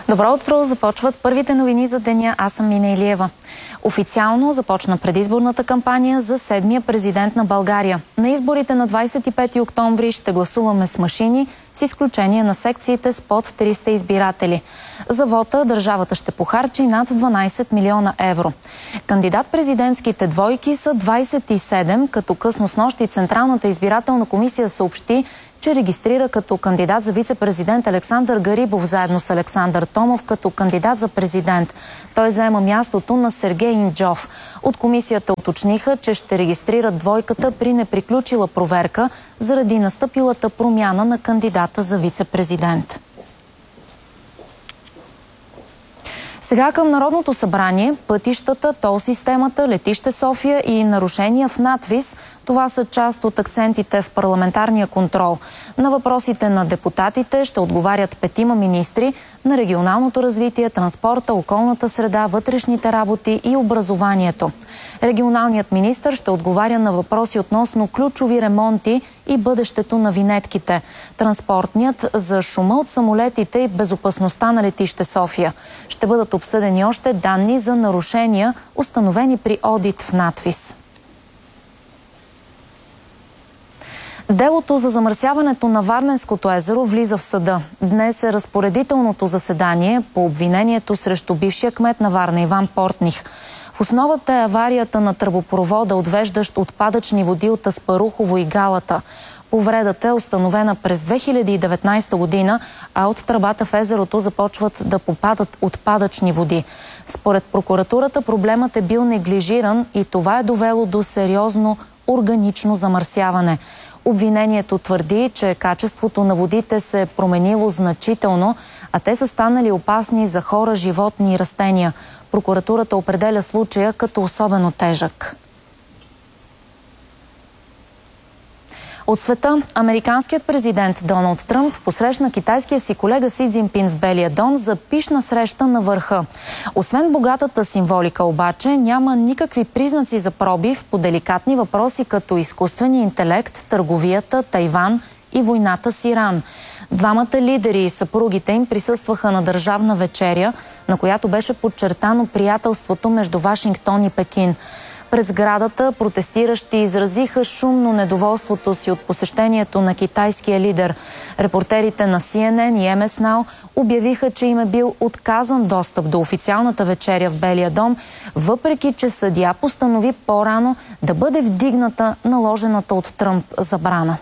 Добро утро! Започват първите новини за деня. Аз съм Мина Илиева. Официално започна предизборната кампания за 7-я президент на България. На изборите на 25 октомври ще гласуваме с машини, с изключение на секциите с под 300 избиратели. За вота държавата ще похарчи над 12 милиона евро. Кандидат-президентските двойки са 27, като късно снощи Централната избирателна комисия съобщи, че регистрира като кандидат за вице-президент Александър Гарибов заедно с Александър Томов като кандидат за президент. Той заема мястото на Сергей Инджов. От комисията уточниха, че ще регистрират двойката при неприключила проверка заради настъпилата промяна на кандидата за вице-президент. Сега към Народното събрание, пътищата, тол-системата, летище София и нарушения в надвис. Това са част от акцентите в парламентарния контрол. На въпросите на депутатите ще отговарят 5 министри на регионалното развитие, транспорта, околната среда, вътрешните работи и образованието. Регионалният министър ще отговаря на въпроси относно ключови ремонти и бъдещето на винетките. Транспортният за шума от самолетите и безопасността на летище София. Ще бъдат обсъдени още данни за нарушения, установени при одит в надвис. Делото за замърсяването на Варненското езеро влиза в съда. Днес е разпоредителното заседание по обвинението срещу бившия кмет на Варна Иван Портних. В основата е аварията на тръбопровода, отвеждащ отпадъчни води от Аспарухово и Галата. Повредата е установена през 2019 година, а от тръбата в езерото започват да попадат отпадъчни води. Според прокуратурата проблемът е бил неглижиран и това е довело до сериозно органично замърсяване. Обвинението твърди, че качеството на водите се е променило значително, а те са станали опасни за хора, животни и растения. Прокуратурата определя случая като особено тежък. От света, американският президент Доналд Тръмп посрещна китайския си колега Си Цзинпин в Белия дом за пищна среща на върха. Освен богатата символика обаче, няма никакви признаци за пробив по деликатни въпроси като изкуствения интелект, търговията, Тайван и войната с Иран. Двамата лидери и съпругите им присъстваха на държавна вечеря, на която беше подчертано приятелството между Вашингтон и Пекин. През сградата протестиращи изразиха шумно недоволството си от посещението на китайския лидер. Репортерите на CNN и MS Now обявиха, че им е бил отказан достъп до официалната вечеря в Белия дом, въпреки че съдия постанови по-рано да бъде вдигната наложената от Тръмп забрана.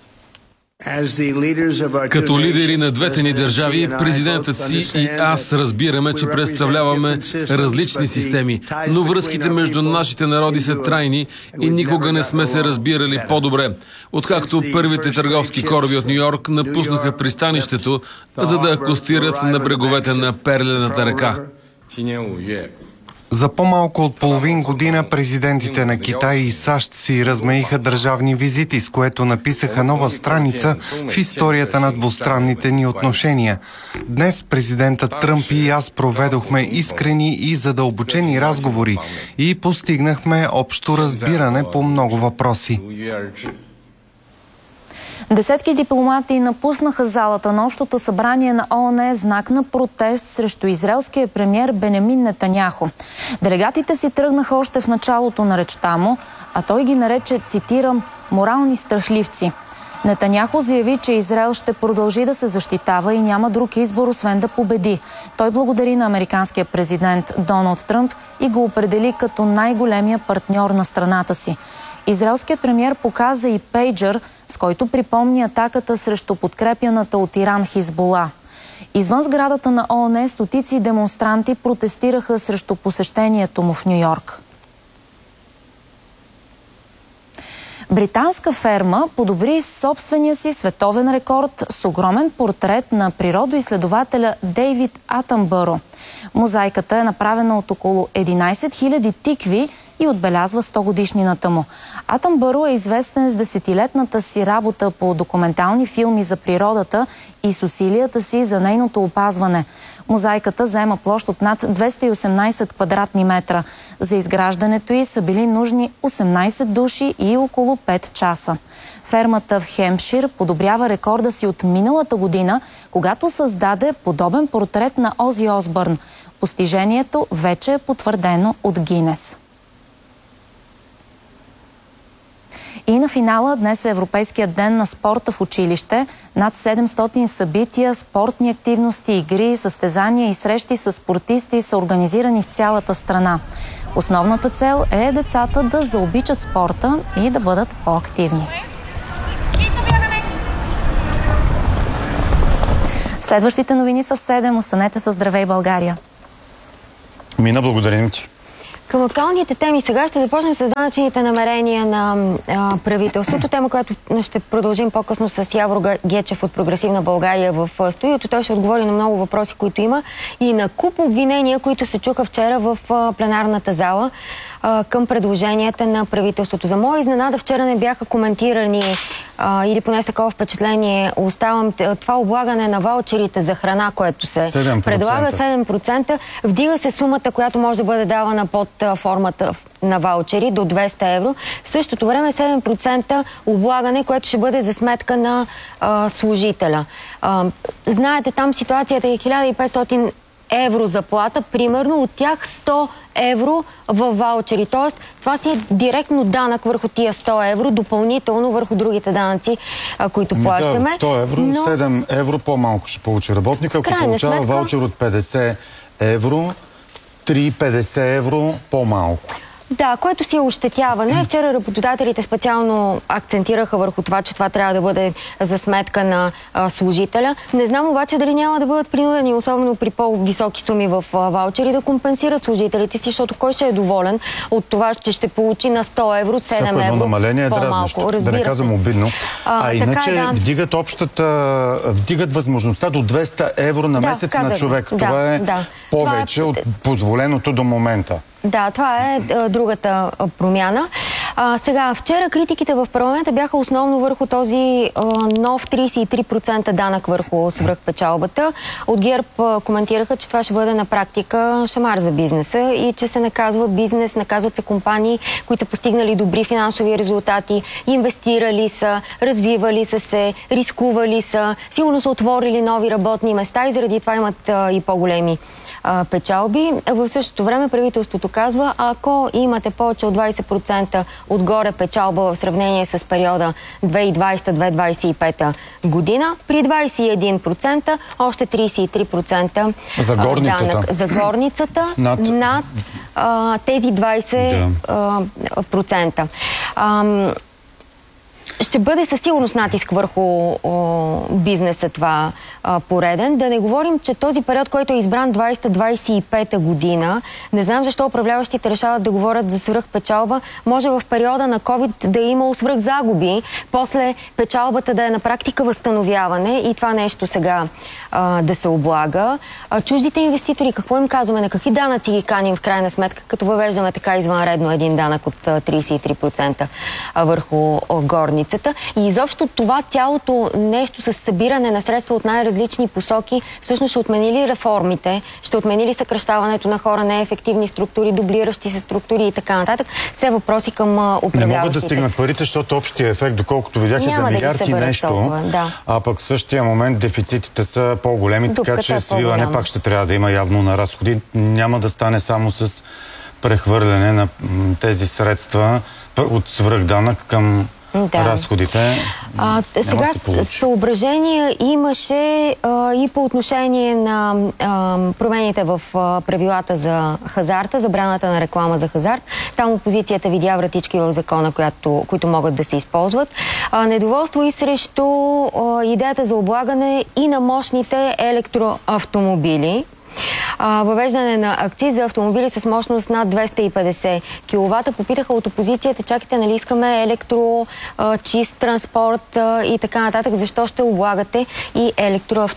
Като лидери на двете ни държави, президентът си и аз разбираме, че представляваме различни системи, но връзките между нашите народи са трайни и никога не сме се разбирали по-добре. Откакто първите търговски кораби от Ню-Йорк напуснаха пристанището, за да акостират на бреговете на Перлената река. За по-малко от половин година президентите на Китай и САЩ си размениха държавни визити, с което написаха нова страница в историята на двустранните ни отношения. Днес президентът Тръмп и аз проведохме искрени и задълбочени разговори и постигнахме общо разбиране по много въпроси. Десетки дипломати напуснаха залата на Общото събрание на ООН в знак на протест срещу израелския премиер Бенямин Нетаняху. Делегатите си тръгнаха още в началото на речта му, а той ги нарече, цитирам, морални страхливци. Нетаняху заяви, че Израел ще продължи да се защитава и няма друг избор, освен да победи. Той благодари на американския президент Доналд Тръмп и го определи като най-големия партньор на страната си. Израелският премиер показа и пейджър, с който припомни атаката срещу подкрепяната от Иран Хизбула. Извън сградата на ООН стотици демонстранти протестираха срещу посещението му в Ню-Йорк. Британска ферма подобри собствения си световен рекорд с огромен портрет на природоизследователя Дейвид Атънбъро. Мозайката е направена от около 11 000 тикви и отбелязва 100-годишнината му. Атънбъру е известен с десетилетната си работа по документални филми за природата и с усилията си за нейното опазване. Мозайката заема площ от над 218 квадратни метра. За изграждането й са били нужни 18 души и около 5 часа. Фермата в Хемпшир подобрява рекорда си от миналата година, когато създаде подобен портрет на Ози Осбърн. Постижението вече е потвърдено от Гинес. И на финала днес е Европейският ден на спорта в училище. Над 700 събития, спортни активности, игри, състезания и срещи с спортисти са организирани в цялата страна. Основната цел е децата да заобичат спорта и да бъдат по-активни. Следващите новини са в 7. Останете със Здравей, България! Мина, благодарим ти. Към актуалните теми сега ще започнем с данъчните намерения на правителството. Тема, която ще продължим по-късно с Явор Гечев от Прогресивна България в студиото. Той ще отговори на много въпроси, които има и на куп обвинения, които се чуха вчера в пленарната зала към предложенията на правителството. За моя изненада вчера не бяха коментирани или поне с такова впечатление оставам това облагане на ваучерите за храна, което се 7%. предлага 7%. Вдига се сумата, която може да бъде давана под формата на ваучери до 200 евро. В същото време 7% облагане, което ще бъде за сметка на служителя. Знаете, там ситуацията е 1500 евро заплата, примерно от тях 100 евро в ваучери. Тоест, това си е директно данък върху тия 100 евро, допълнително върху другите данъци, които плащаме. Да, 100 евро, 7 евро по-малко ще получи работника. Ако получава ваучер от 50 евро, 3,50 евро по-малко. Да, което си е ощетяване. Вчера работодателите специално акцентираха върху това, че това трябва да бъде за сметка на служителя. Не знам обаче дали няма да бъдат принудени, особено при по-високи суми в ваучери, да компенсират служителите си, защото кой ще е доволен от това, че ще получи на 100 евро 7 евро едно намаление е дразнещо, да не казвам обидно. Иначе вдигат вдигат възможността до 200 евро на месец на човек. Това е повече от позволеното до момента. Да, това е другата промяна. Сега, вчера критиките в парламента бяха основно върху този нов 33% данък върху свръхпечалбата. От ГЕРБ коментираха, че това ще бъде на практика шамар за бизнеса и че се наказва бизнес, наказват се компании, които са постигнали добри финансови резултати, инвестирали са, развивали са се, рискували са, сигурно са отворили нови работни места и заради това имат и по-големи печалби. В същото време правителството казва, ако имате повече от 20% отгоре печалба в сравнение с периода 2020-2025 година, при 21% още 33% за горницата. Данък за горницата над тези 20%. Ще бъде със сигурност натиск върху бизнеса това пореден. Да не говорим, че този период, който е избран 20-25 година, не знам защо управляващите решават да говорят за свръхпечалба. Може в периода на COVID да е имало свръхзагуби, после печалбата да е на практика възстановяване и това нещо сега да се облага. Чуждите инвеститори, какво им казваме? На какви данъци ги каним в крайна сметка, като въвеждаме така извънредно един данък от 33% върху горницата? И изобщо това цялото нещо с събиране на средства от най-различни посоки, всъщност ще отмени ли реформите, ще отмени ли съкращаването на хора, неефективни структури, дублиращи се структури и така нататък. Все въпроси към управляващите. Не могат да стигнат парите, защото общия ефект, доколкото видях, е за милиарди нещо, толкова, а пък в същия момент дефицитите са по-големи, така че свиване пак ще трябва да има явно на разходи. Няма да стане само с прехвърляне на тези средства от свръхданък към разходите. Сега съображения имаше и по отношение на промените в правилата за хазарта, забраната на реклама за хазарт. Там опозицията видя вратички в закона, които могат да се използват. Недоволство и срещу идеята за облагане и на мощните електроавтомобили. Въвеждане на акциз за автомобили с мощност над 250 кВт. Попитаха от опозицията, чакайте, нали искаме чист транспорт и така нататък, защо ще облагате и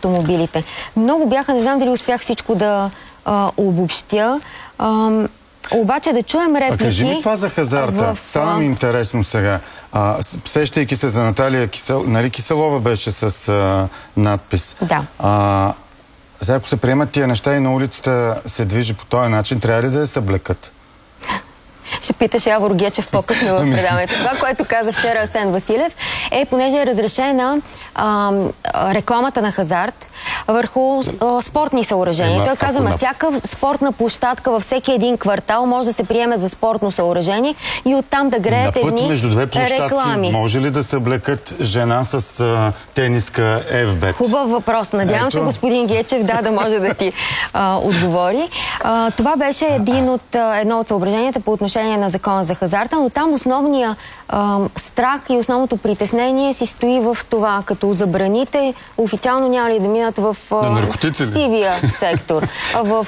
електроавтомобилите? Много бяха, не знам дали успях всичко да обобщя. Обаче да чуем реплики... Кажи ми това за хазарта. Стана ми интересно сега. Сещайки се за Наталия Киселова беше с надпис. Да. Сега, ако се приемат тия неща и на улицата се движи по този начин, трябва ли да я съблекат? Ще питаш Явор Гечев по-късно в предаването. Това, което каза вчера Асен Василев, понеже е разрешена рекламата на хазарт върху спортни съоръжения. Той каза, всяка спортна площадка във всеки един квартал може да се приеме за спортно съоръжение и оттам да греят едни реклами. Между две площадки може ли да се облекат жена с тениска FBET? Хубав въпрос. Надявам се господин Гечев да може да ти отговори. Това беше едно от съображенията по отношение на закона за хазарта, но там основния страх и основното притеснение си стои в това, като забраните, официално няма ли да минат в сивия сектор, в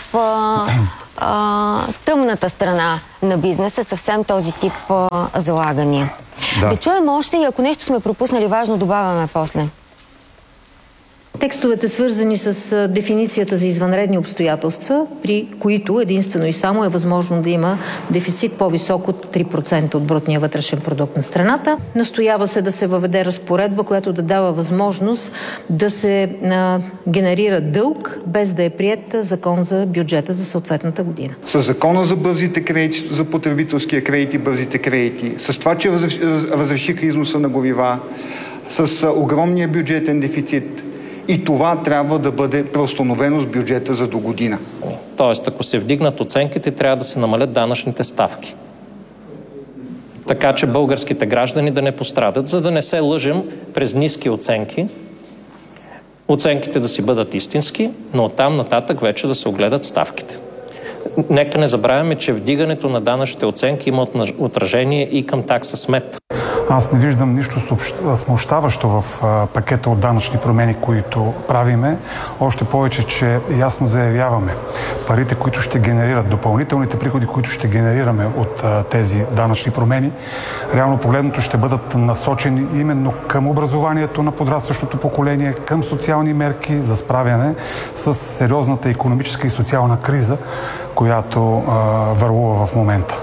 тъмната страна на бизнеса, съвсем този тип залагания. Да чуем още и ако нещо сме пропуснали важно, добавяме после. Текстовете, свързани с дефиницията за извънредни обстоятелства, при които единствено и само е възможно да има дефицит по-висок от 3% от брутния вътрешен продукт на страната. Настоява се да се въведе разпоредба, която да дава възможност да се генерира дълг, без да е приет закон за бюджета за съответната година. С закона за бързите кредити, за потребителския кредит и бързите кредити, с това, че разрешиха износа на горива, с огромния бюджетен дефицит, и това трябва да бъде преустановено с бюджета за до година. Тоест, ако се вдигнат оценките, трябва да се намалят данъчните ставки. Така че българските граждани да не пострадат, за да не се лъжем през ниски оценки. Оценките да си бъдат истински, но оттам нататък вече да се огледат ставките. Нека не забравяме, че вдигането на данъчните оценки има отражение и към такса смет. Аз не виждам нищо смущаващо в пакета от данъчни промени, които правиме. Още повече, че ясно заявяваме парите, които ще генерират, допълнителните приходи, които ще генерираме от тези данъчни промени, реално погледното ще бъдат насочени именно към образованието на подрастващото поколение, към социални мерки за справяне с сериозната икономическа и социална криза, която върлува в момента.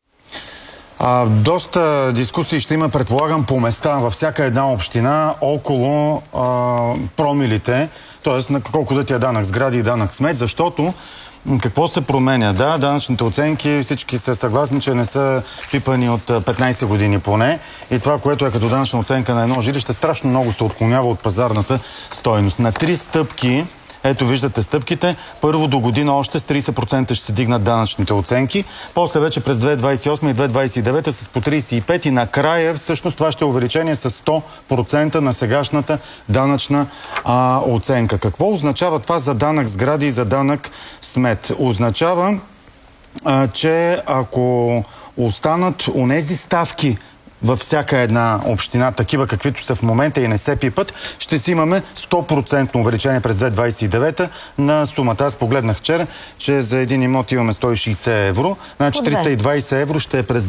Доста дискусии ще има, предполагам, по места във всяка една община около промилите, т.е. на колко да ти е данък сгради и данък смет, защото какво се променя? Да, данъчните оценки, всички са съгласни, че не са пипани от 15 години поне, и това, което е като данъчна оценка на едно жилище, страшно много се отклонява от пазарната стойност. На 3 стъпки, ето виждате стъпките, първо до година още с 30% ще се дигнат данъчните оценки, после вече през 2028 и 2029 с по 35% и накрая всъщност това ще е увеличение с 100% на сегашната данъчна оценка. Какво означава това за данък сгради и за данък смет? Означава, че ако останат онези ставки във всяка една община, такива каквито са в момента и не се пипат, ще си имаме 100% увеличение през 2029 на сумата. Аз погледнах вчера, че за един имот имаме 160 евро, значи 320 евро ще е през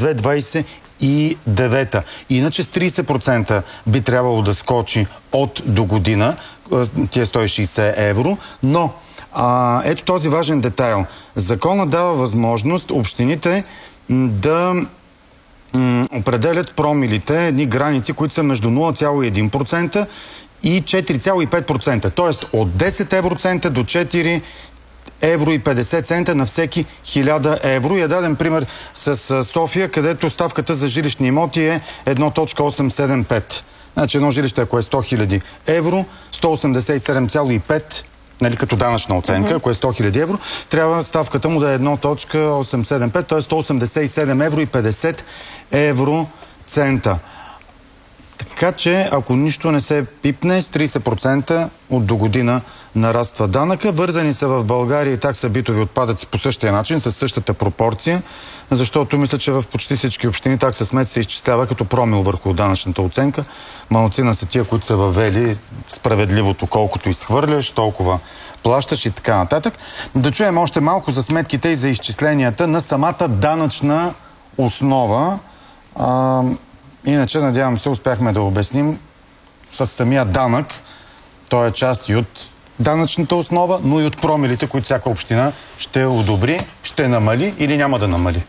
2029. Иначе с 30% би трябвало да скочи от до година тия 160 евро, но ето този важен детайл. Законът дава възможност общините да определят промилите, едни граници, които са между 0,1% и 4,5%. Тоест от 10 евроцента до 4 евро и 50 цента на всеки 1000 евро. И е даден пример с София, където ставката за жилищни имоти е 1,875. Значи едно жилище, ако е 100 000 евро, 187,5, нали, като данъчна оценка, ако е 100 000 евро, трябва ставката му да е 1,875, т.е. 187 евро и 50 евроцента. Така че, ако нищо не се пипне, с 30% от до година нараства данъка. Вързани са в България и такса битови отпадъци по същия начин, със същата пропорция, защото мисля, че в почти всички общини такса смет се изчислява като промил върху данъчната оценка. Малцина са тия, които са въвели справедливото, колкото изхвърляш, толкова плащаш и така нататък. Да чуем още малко за сметките и за изчисленията на самата данъчна основа. Иначе, надявам се, успяхме да обясним с самия данък. Той е част и от данъчната основа, но и от промилите, които всяка община ще одобри, ще намали или няма да намали.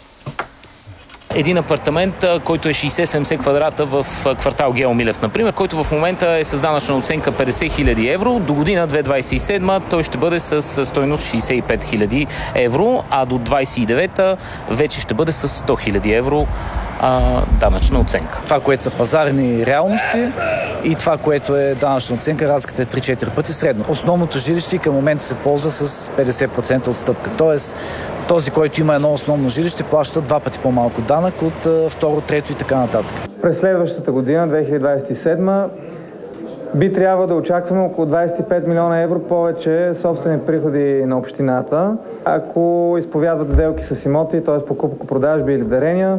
Един апартамент, който е 60-70 квадрата в квартал Гео Милев, например, който в момента е с данъчна оценка 50 000 евро. До година 2027 той ще бъде с стойност 65 000 евро, а до 2029 вече ще бъде с 100 000 евро данъчна оценка. Това, което са пазарни реалности и това, което е данъчна оценка, разликата е 3-4 пъти средно. Основното жилище към момента се ползва с 50% отстъпка. Тоест, този, който има едно основно жилище, плаща 2 пъти по-малко данък от второ, трето и така нататък. През следващата година, 2027, би трябвало да очакваме около 25 милиона евро повече собствени приходи на общината. Ако изповядват сделки с имоти, т.е. покупко-продажби или дарения,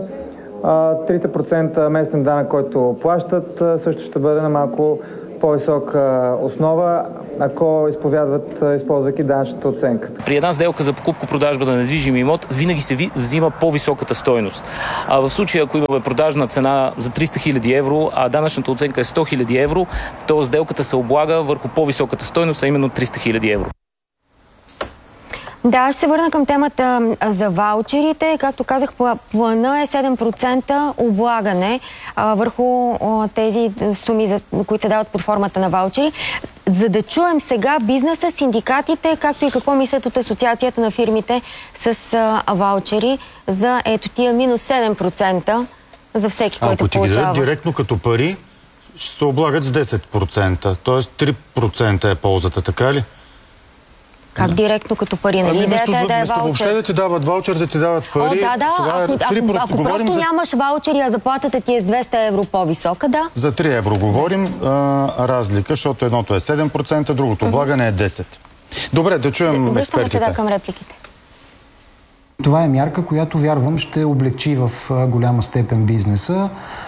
3% местен данък, който плащат, също ще бъде на малко по-висока основа, ако използвайки данъчната оценка. При една сделка за покупко-продажба на недвижим имот винаги се взима по-високата стойност. А в случая, ако имаме продажна цена за 300 000 евро, а данъчната оценка е 100 000 евро, то сделката се облага върху по-високата стойност, а именно 300 000 евро. Да, ще се върна към темата за ваучерите. Както казах, плана е 7% облагане върху тези суми, които се дават под формата на ваучери. За да чуем сега бизнеса, синдикатите, както и какво мислят от Асоциацията на фирмите с ваучери за ето тия минус 7% за всеки, който получава. Ако ти ги дадат директно като пари, ще се облагат с 10%. Тоест 3% е ползата, така ли? Как директно като пари? Нали? Идеята е да е ваучер. Въобще да ти дават ваучер, да ти дават пари. Ако просто нямаш ваучер, а заплатата ти е с 200 евро по-висока, да? За 3 евро говорим разлика, защото едното е 7%, другото облагане е 10%. Добре, да чуем експертите. Връщаме сега към репликите. Това е мярка, която вярвам ще облегчи в голяма степен бизнеса.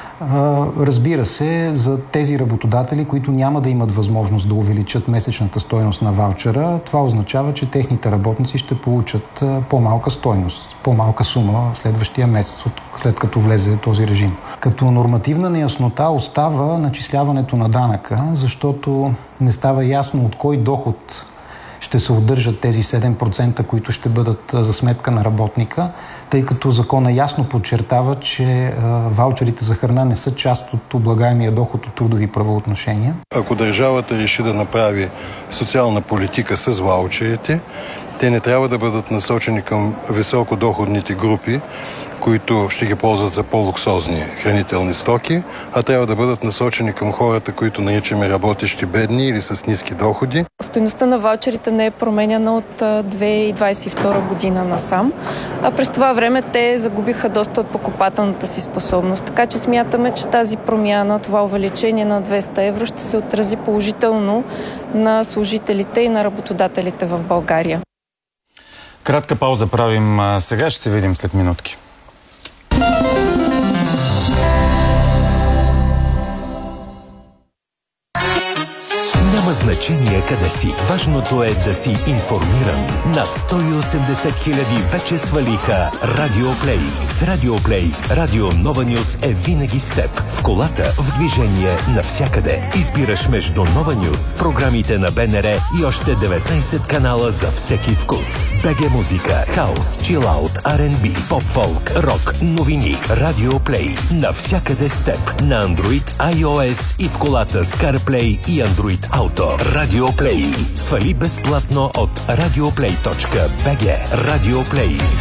Разбира се, за тези работодатели, които няма да имат възможност да увеличат месечната стойност на ваучера, това означава, че техните работници ще получат по-малка стойност, по-малка сума в следващия месец, след като влезе този режим. Като нормативна неяснота остава начисляването на данъка, защото не става ясно от кой доход ще се удържат тези 7%, които ще бъдат за сметка на работника, тъй като закона ясно подчертава, че ваучерите за храна не са част от облагаемия доход от трудови правоотношения. Ако държавата реши да направи социална политика с ваучерите, те не трябва да бъдат насочени към високодоходните групи, които ще ги ползват за по-луксозни хранителни стоки, а трябва да бъдат насочени към хората, които наричаме работещи бедни или с ниски доходи. Стойността на ваучерите не е променяна от 2022 година насам, а през това време те загубиха доста от покупателната си способност. Така че смятаме, че тази промяна, това увеличение на 200 евро ще се отрази положително на служителите и на работодателите в България. Кратка пауза правим сега, ще се видим след минутки. Няма значение къде си. Важното е да си информиран. Над 180 000 вече свалиха Радиоплей. С Радиоплей Радио Нова Нюс е винаги с теб. В колата, в движение, навсякъде. Избираш между Нова Нюс, програмите на БНР и още 19 канала за всеки вкус. БГ музика, хаус, чилаут, R&B, поп-фолк, рок, новини. Радиоплей. Навсякъде с теб. На Android, iOS и в колата с CarPlay и Android Auto. Радиоплей. Свали безплатно от radioplay.bg. Радиоплей.